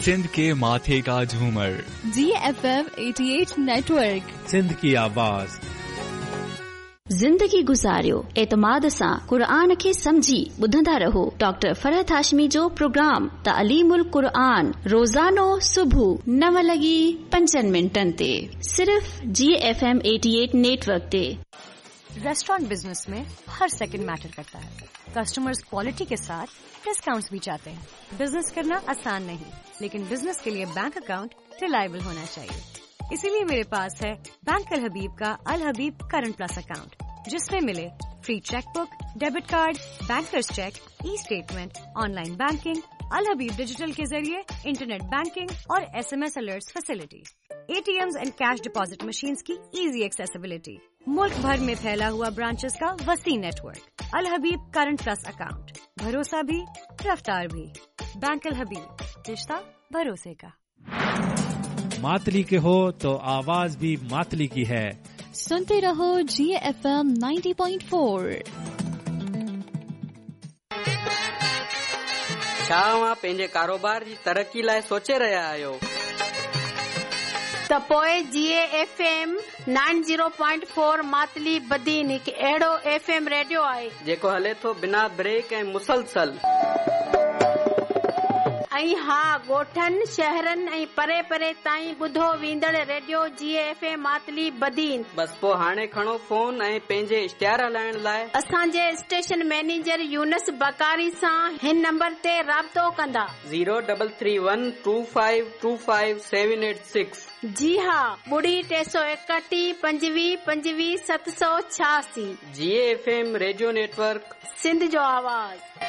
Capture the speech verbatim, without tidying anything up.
सिंध के माथे का झूमर। जी एफ एम अठासी नेटवर्क, सिंध की आवाज। ज़िंदगी गुज़ारियो एतमाद सां क़ुरान खे समझी ॿुधंदा रहो। डॉक्टर फरहत हाशमी जो प्रोग्राम तालीमुल क़ुरान रोज़ानो सुबुह नव लॻी पंजनि मिंटनि ते सिर्फ़ जी एफ एम अठासी नेटवर्क ते। रेस्टोरेंट बिजनेस में हर सेकंड मैटर करता है। कस्टमर्स क्वालिटी के साथ डिस्काउंट्स भी चाहते हैं। बिजनेस करना आसान नहीं, लेकिन बिजनेस के लिए बैंक अकाउंट रिलायबल होना चाहिए। इसीलिए मेरे पास है बैंक अल हबीब का अल हबीब करंट प्लस अकाउंट, जिसमें मिले free chequebook, debit card, bankers check, e statement, online banking, अल हबीब डिजिटल के जरिए इंटरनेट बैंकिंग और S M S alerts facility, ATMs and cash deposit machines की इजी एक्सेसिबिलिटी, मुल्क भर में फैला हुआ ब्रांचेस का वसी नेटवर्क। अल हबीब करंट प्लस अकाउंट, भरोसा भी रफ्तार भी। बैंक अल हबीब, रिश्ता भरोसे का। मातली के हो तो आवाज भी मातली की है। सुनते रहो जी एफ एम नब्बे पॉइंट चार। छा तव्हां पंहिंजे कारोबार जी तरक़ी लाइ सोचे रहिया आहियो? त पोइ जी एफ एम नब्बे पॉइंट चार मातली बदीन हिकु अहिड़ो एफ एम रेडियो आहे जेको हले थो बिना ब्रेक ऐं मुसलसल। ऐं हा, ॻोठनि शहरनि ऐं परे परे ताईं ॿुधो वेंदड़ रेडियो जी एफ एम मातली बदीन। बस पोइ हाणे खणो फोन ऐं पंहिंजे इश्तिहार हलाइण लाइ असांजे स्टेशन मैनेजर यूनस बकारी सां हिन नंबर ते राब्तो कंदा। Zero double three one two five two five seven eight six. जी हा, ॿुड़ी टे सौ एकटीह पंजवीह पंजवीह सत सौ छियासी। जी F M radio network, Sindh जो आवाज़।